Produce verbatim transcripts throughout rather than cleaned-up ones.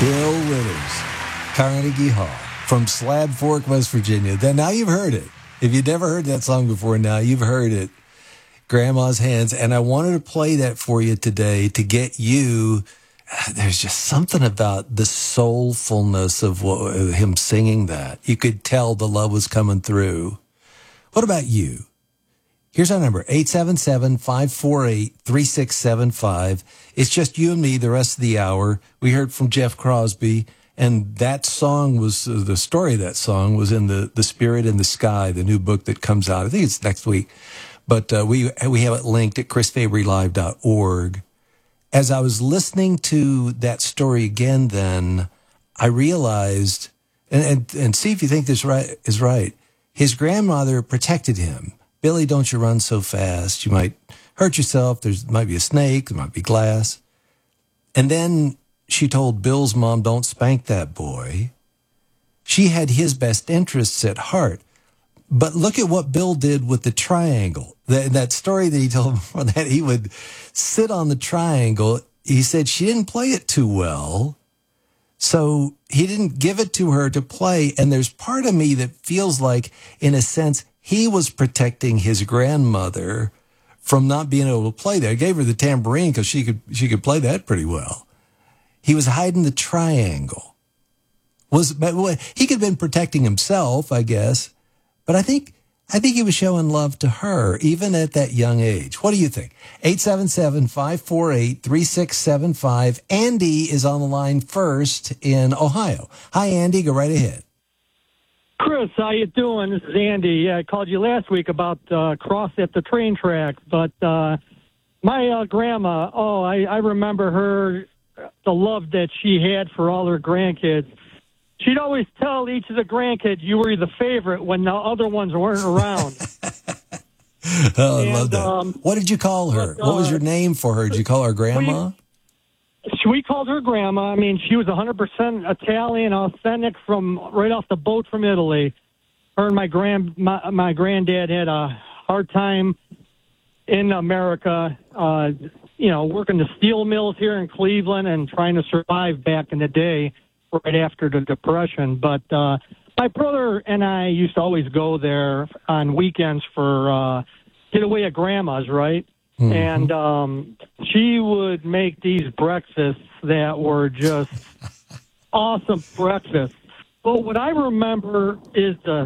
Bill Withers, Carnegie Hall, from Slab Fork, West Virginia. Then now you've heard it. If you've never heard that song before, now you've heard it. Grandma's Hands. And I wanted to play that for you today to get you. There's just something about the soulfulness of what, him singing that. You could tell the love was coming through. What about you? Here's our number, eight seven seven, five four eight, three six seven five. It's just you and me the rest of the hour. We heard from Jeff Crosby, and that song was, uh, the story of that song was in the, the Spirit in the Sky, the new book that comes out. I think it's next week. But uh, we we have it linked at chris fabry live dot org. As I was listening to that story again then, I realized, and, and, and see if you think this right is right, his grandmother protected him. Billy, don't you run so fast. You might hurt yourself. There might be a snake. There might be glass. And then she told Bill's mom, don't spank that boy. She had his best interests at heart. But look at what Bill did with the triangle. That, that story that he told before that he would sit on the triangle. He said she didn't play it too well. So he didn't give it to her to play. And there's part of me that feels like, in a sense, he was protecting his grandmother from not being able to play there. He gave her the tambourine because she could she could play that pretty well. He was hiding the triangle. Was but he could have been protecting himself, I guess. But I think I think he was showing love to her, even at that young age. What do you think? eight seven seven, five four eight, three six seven five. Andy is on the line first in Ohio. Hi, Andy. Go right ahead. Chris, how you doing? This is Andy. Yeah, I called you last week about uh, cross at the train track, but uh, my uh, grandma, oh, I, I remember her, the love that she had for all her grandkids. She'd always tell each of the grandkids you were the favorite when the other ones weren't around. Oh, I and, love that. Um, what did you call her? But, uh, what was your name for her? Did you call her Grandma? We, we called her Grandma. I mean, she was one hundred percent Italian, authentic, from right off the boat from Italy. Her and my grand my, my granddad had a hard time in America, uh, you know, working the steel mills here in Cleveland and trying to survive back in the day, right after the Depression. But uh, my brother and I used to always go there on weekends for uh, get away at Grandma's, right? Mm-hmm. And um, she would make these breakfasts that were just awesome breakfasts. But what I remember is the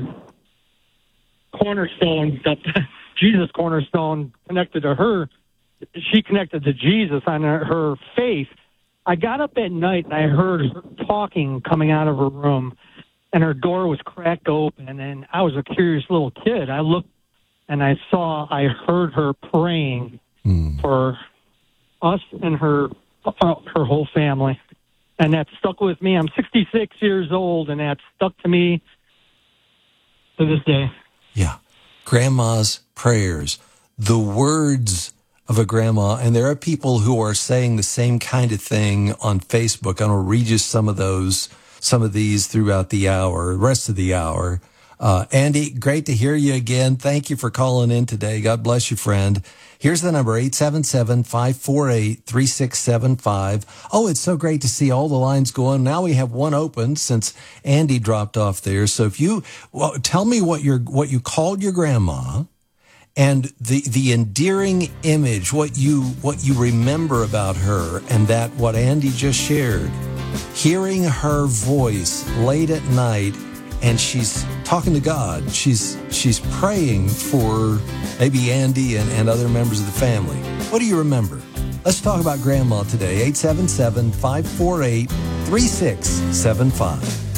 cornerstone, that Jesus cornerstone connected to her. She connected to Jesus on her, her faith. I got up at night and I heard her talking coming out of her room, and her door was cracked open, and I was a curious little kid. I looked and I saw, I heard her praying mm. for us and her uh, her whole family. And that stuck with me. I'm sixty-six years old, and that stuck to me to this day. Yeah. Grandma's prayers, the words of a grandma. And there are people who are saying the same kind of thing on Facebook. I'm going to read you some of those, some of these throughout the hour, the rest of the hour. Uh, Andy, great to hear you again. Thank you for calling in today. God bless you, friend. Here's the number, eight seven seven, five four eight, three six seven five. Oh, it's so great to see all the lines going. Now we have one open since Andy dropped off there. So if you, well, tell me what your, what you called your grandma and the, the endearing image, what you, what you remember about her, and that what Andy just shared, hearing her voice late at night, and she's talking to God. She's she's praying for maybe Andy and, and other members of the family. What do you remember? Let's talk about Grandma today. eight seven seven, five four eight, three six seven five.